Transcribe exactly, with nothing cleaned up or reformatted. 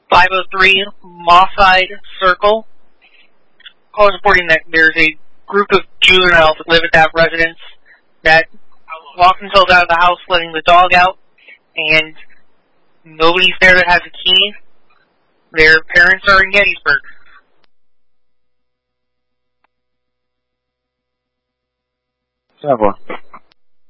five oh three Mosside Circle. Call reporting that there's a group of juveniles that live at that residence that walked themselves out of the house letting the dog out, and nobody's there that has a key. Their parents are in Gettysburg. Seven.